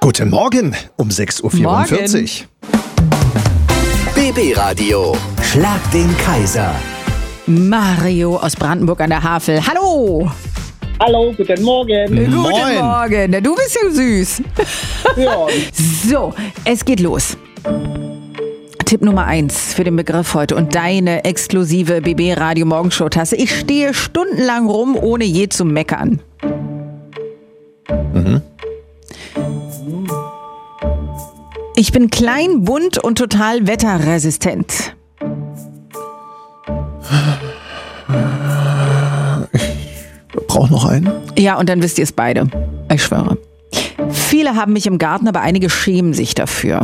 Guten Morgen um 6.44 Uhr. BB Radio. Schlag den Kaiser. Mario aus Brandenburg an der Havel. Hallo! Hallo, guten Morgen. Guten Moin. Morgen. Na, du bist ja süß. Ja, So, es geht los. Tipp Nummer 1 für den Begriff heute und deine exklusive BB Radio Morgenshow-Tasse. Ich stehe stundenlang rum, ohne je zu meckern. Ich bin klein, bunt und total wetterresistent. Braucht noch einen? Ja, und dann wisst ihr es beide. Ich schwöre. Viele haben mich im Garten, aber einige schämen sich dafür.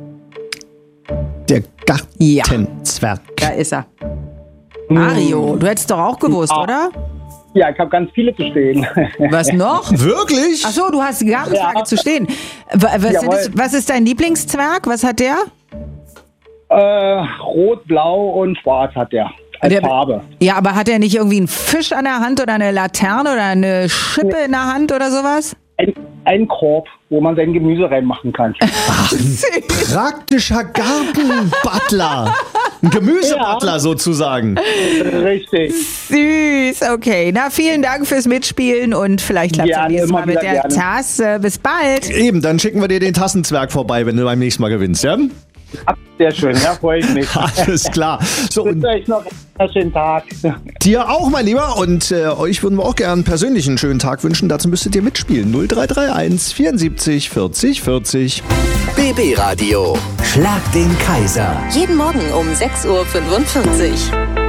Der Gartenzwerg. Da ist er. Mario, du hättest doch auch gewusst, oder? ja, ich habe ganz viele zu stehen. Was noch? Wirklich? Achso, du hast Gartenzwerge Ja. zu stehen. Was ist dein Lieblingszwerg? Was hat der? Rot, Blau und Schwarz hat der als Der- Farbe. Ja, aber hat er nicht irgendwie einen Fisch an der Hand oder eine Laterne oder eine Schippe in der Hand oder sowas? Ein Korb, wo man sein Gemüse reinmachen kann. Praktischer Gartenbutler. Ein Gemüsebutler sozusagen. Richtig. Süß, okay. Na, vielen Dank fürs Mitspielen und vielleicht klappt es Gerne, nächstes immer Mal mit wieder der gerne. Tasse. Bis bald. Eben, dann schicken wir dir den Tassenzwerg vorbei, wenn du beim nächsten Mal gewinnst, ja? Sehr schön, ja, freue ich mich. Alles klar. So, Ich und wünsche euch noch einen schönen Tag. dir auch, mein Lieber. Und euch würden wir auch gerne persönlich einen schönen Tag wünschen. Dazu müsstet ihr mitspielen. 0331 74 40 40. BB Radio. Schlag den Kaiser. Jeden Morgen um 6.45 Uhr.